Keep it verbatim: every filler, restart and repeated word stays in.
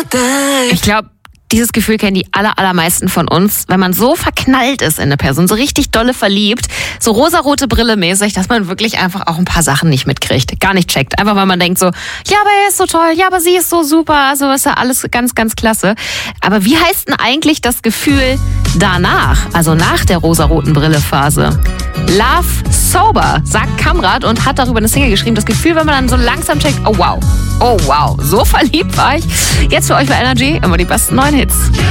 Ich glaube, dieses Gefühl kennen die aller, allermeisten von uns, wenn man so verknallt ist in eine Person, so richtig dolle verliebt, so rosarote Brille mäßig, dass man wirklich einfach auch ein paar Sachen nicht mitkriegt, gar nicht checkt. Einfach weil man denkt so, ja, aber er ist so toll, ja, aber sie ist so super, also ist ja alles ganz, ganz klasse. Aber wie heißt denn eigentlich das Gefühl danach, also nach der rosaroten Brille-Phase? Love Sober, sagt Kamrat und hat darüber eine Single geschrieben. Das Gefühl, wenn man dann so langsam checkt, oh wow, oh wow, so verliebt war ich. Jetzt für euch bei Energy immer die besten neuen Hits.